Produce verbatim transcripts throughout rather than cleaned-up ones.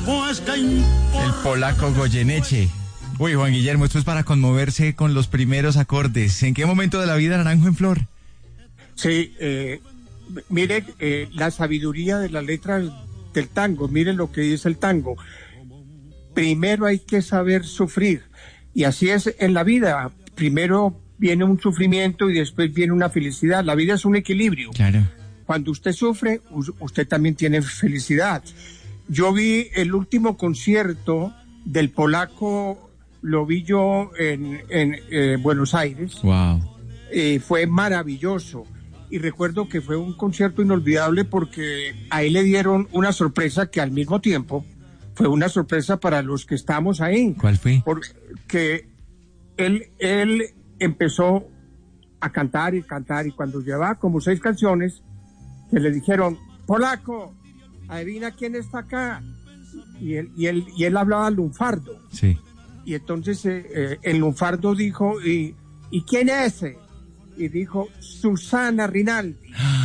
pues que importa. El polaco Goyeneche. Uy, Juan Guillermo, esto es para conmoverse con los primeros acordes. ¿En qué momento de la vida Naranjo en Flor? Sí, eh, mire eh, la sabiduría de las letras del tango, miren lo que dice el tango. Primero hay que saber sufrir, y así es en la vida. Primero viene un sufrimiento y después viene una felicidad. La vida es un equilibrio. Claro. Cuando usted sufre, usted también tiene felicidad. Yo vi el último concierto del polaco, lo vi yo en, en eh, Buenos Aires. Wow. Eh, fue maravilloso. Y recuerdo que fue un concierto inolvidable porque a él le dieron una sorpresa que al mismo tiempo fue una sorpresa para los que estamos ahí. ¿Cuál fue? Porque él, él empezó a cantar y cantar, y cuando llevaba como seis canciones, que le dijeron, polaco, adivina quién está acá. Y él, y él, y él hablaba lunfardo. Sí. Y entonces eh, eh, el lunfardo dijo, ¿y, ¿y quién es ese? Y dijo, Susana Rinaldi.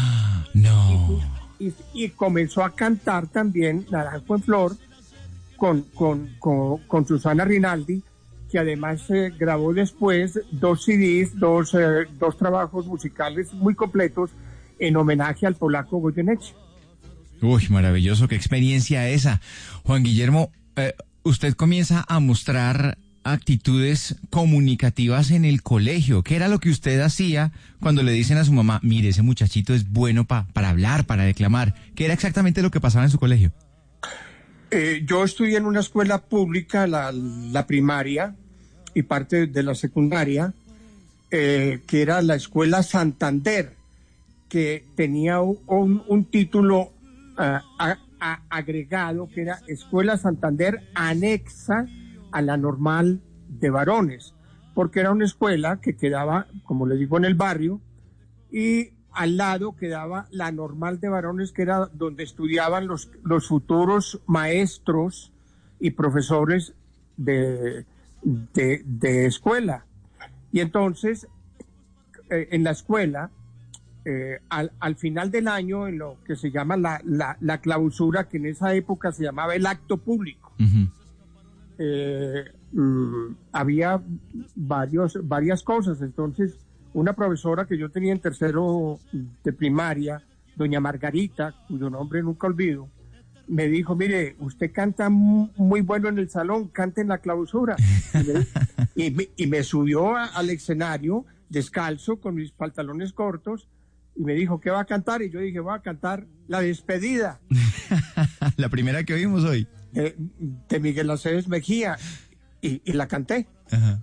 No. Y, y, y comenzó a cantar también Naranjo en Flor con, con, con, con Susana Rinaldi, que además eh, grabó después dos C Ds, dos, eh, dos trabajos musicales muy completos en homenaje al polaco Goyeneche. Uy, maravilloso, qué experiencia esa. Juan Guillermo, eh, usted comienza a mostrar actitudes comunicativas en el colegio. ¿Qué era lo que usted hacía cuando le dicen a su mamá, mire, ese muchachito es bueno pa, para hablar, para declamar? ¿Qué era exactamente lo que pasaba en su colegio? Eh, yo estudié en una escuela pública, la, la primaria y parte de la secundaria, eh, que era la Escuela Santander, que tenía un, un título uh, a, a, agregado, que era Escuela Santander anexa a la normal de varones, porque era una escuela que quedaba, como le digo, en el barrio, y al lado quedaba la normal de varones, que era donde estudiaban los, los futuros maestros y profesores de, de, de escuela. Y entonces, eh, en la escuela, eh, al, al final del año, en lo que se llama la, la, la clausura, que en esa época se llamaba el acto público, uh-huh. eh, mm, había varios, varias cosas. Entonces, una profesora que yo tenía en tercero de primaria, doña Margarita, cuyo nombre nunca olvido, me dijo, mire, usted canta muy bueno en el salón, cante en la clausura. Y me, y me, y me subió a, al escenario descalzo con mis pantalones cortos y me dijo, ¿qué va a cantar? Y yo dije, voy a cantar La Despedida. La primera que oímos hoy. De, de Miguel Aceves Mejía. Y, y la canté. Ajá.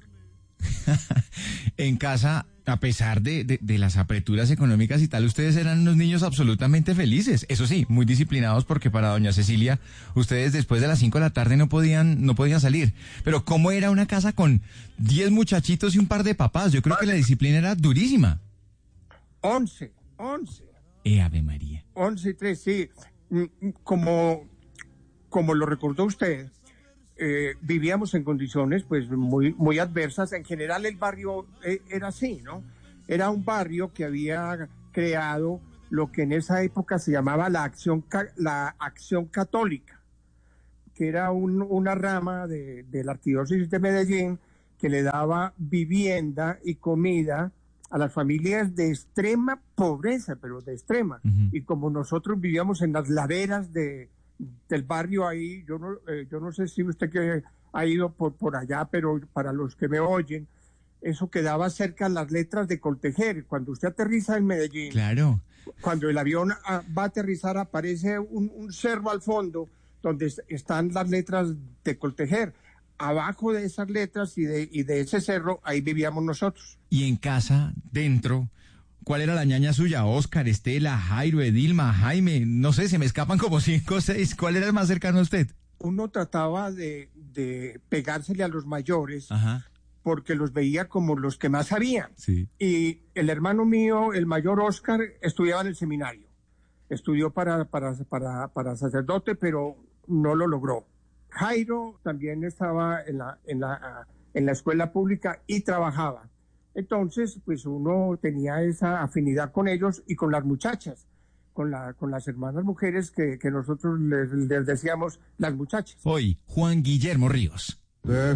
En casa, a pesar de, de, de las apreturas económicas y tal, ustedes eran unos niños absolutamente felices. Eso sí, muy disciplinados, porque para doña Cecilia, ustedes después de las cinco de la tarde no podían, no podían salir. Pero ¿cómo era una casa con diez muchachitos y un par de papás? Yo creo que la disciplina era durísima. Once, once. Eh, Ave María. Once y tres, sí. Como, como lo recordó usted, Eh, vivíamos en condiciones pues muy muy adversas. En general el barrio eh, era así, ¿no? Era un barrio que había creado lo que en esa época se llamaba la acción la acción católica, que era un, una rama de, de la arquidiócesis de Medellín, que le daba vivienda y comida a las familias de extrema pobreza, pero de extrema. Uh-huh. Y como nosotros vivíamos en las laderas de del barrio ahí, yo no, eh, yo no sé si usted que ha ido por, por allá, pero para los que me oyen, eso quedaba cerca de las letras de Coltejer. Cuando usted aterriza en Medellín, claro, cuando el avión a, va a aterrizar, aparece un, un cerro al fondo donde est- están las letras de Coltejer. Abajo de esas letras y de, y de ese cerro, ahí vivíamos nosotros. Y en casa, dentro, ¿cuál era la ñaña suya? Oscar, Estela, Jairo, Edilma, Jaime, no sé, se me escapan como cinco o seis. ¿Cuál era el más cercano a usted? Uno trataba de, de pegársele a los mayores. Ajá. Porque los veía como los que más sabían. Sí. Y el hermano mío, el mayor Oscar, estudiaba en el seminario. Estudió para, para, para, para sacerdote, pero no lo logró. Jairo también estaba en la, en la, en la escuela pública y trabajaba. Entonces, pues uno tenía esa afinidad con ellos y con las muchachas. con, la, con las hermanas mujeres que, que nosotros les, les decíamos las muchachas. Hoy, Juan Guillermo Ríos.